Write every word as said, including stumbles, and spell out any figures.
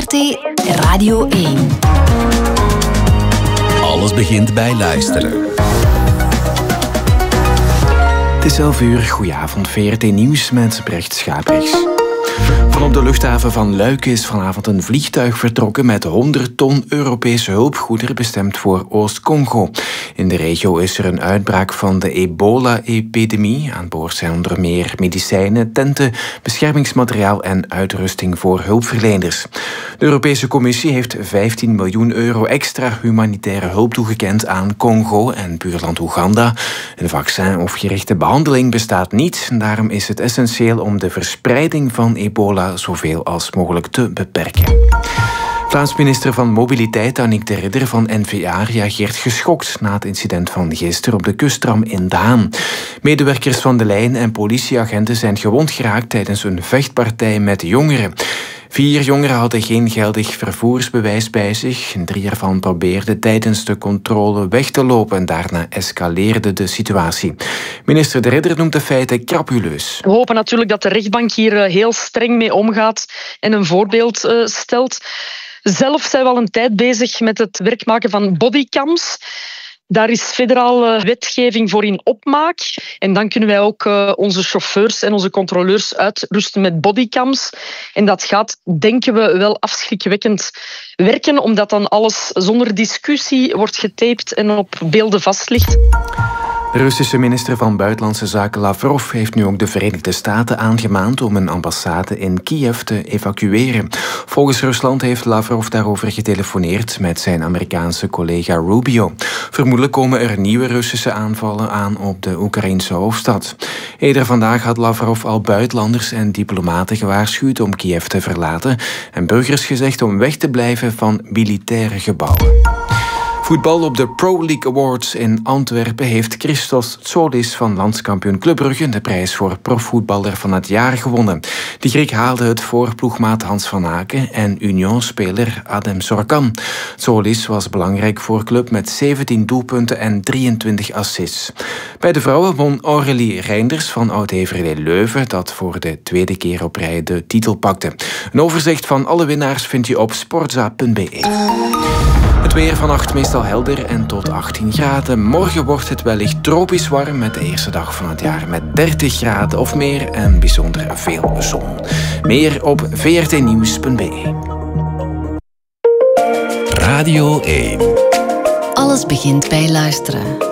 V R T Radio één. Alles begint bij luisteren. Het is elf uur, goedenavond, V R T Nieuws met Brecht Schaprechts. Vanop de luchthaven van Luik is vanavond een vliegtuig vertrokken met honderd ton Europese hulpgoederen bestemd voor Oost-Congo. In de regio is er een uitbraak van de ebola-epidemie. Aan boord zijn onder meer medicijnen, tenten, beschermingsmateriaal en uitrusting voor hulpverleners. De Europese Commissie heeft vijftien miljoen euro extra humanitaire hulp toegekend aan Congo en buurland Oeganda. Een vaccin of gerichte behandeling bestaat niet. Daarom is het essentieel om de verspreiding van ebola zoveel als mogelijk te beperken. Vlaams minister van Mobiliteit Annick de Ridder van N V A reageert geschokt na het incident van gisteren op de kusttram in Daan. Medewerkers van de lijn en politieagenten zijn gewond geraakt tijdens een vechtpartij met jongeren. Vier jongeren hadden geen geldig vervoersbewijs bij zich. Drie ervan probeerden tijdens de controle weg te lopen en daarna escaleerde de situatie. Minister de Ridder noemt de feiten crapuleus. We hopen natuurlijk dat de rechtbank hier heel streng mee omgaat en een voorbeeld uh, stelt. Zelf zijn we al een tijd bezig met het werk maken van bodycams. Daar is federale wetgeving voor in opmaak. En dan kunnen wij ook uh, onze chauffeurs en onze controleurs uitrusten met bodycams. En dat gaat, denken we, wel afschrikwekkend werken, omdat dan alles zonder discussie wordt getaped en op beelden vast ligt. De Russische minister van Buitenlandse Zaken Lavrov heeft nu ook de Verenigde Staten aangemaand om een ambassade in Kiev te evacueren. Volgens Rusland heeft Lavrov daarover getelefoneerd met zijn Amerikaanse collega Rubio. Vermoedelijk komen er nieuwe Russische aanvallen aan op de Oekraïnse hoofdstad. Eerder vandaag had Lavrov al buitenlanders en diplomaten gewaarschuwd om Kiev te verlaten en burgers gezegd om weg te blijven van militaire gebouwen. Voetbal op de Pro League Awards in Antwerpen heeft Christos Tsolis van landskampioen Club Brugge de prijs voor profvoetballer van het jaar gewonnen. De Griek haalde het voor ploegmaat Hans van Aken en Union-speler Adem Sorkan. Tsolis was belangrijk voor Club met zeventien doelpunten en drieëntwintig assists. Bij de vrouwen won Aurélie Reinders van Oud-H V R D Leuven, dat voor de tweede keer op rij de titel pakte. Een overzicht van alle winnaars vind je op sportza punt b e. Het weer vannacht meestal helder en tot achttien graden. Morgen wordt het wellicht tropisch warm met de eerste dag van het jaar met dertig graden of meer en bijzonder veel zon. Meer op v r t nieuws punt b e. Radio één. Alles begint bij luisteren.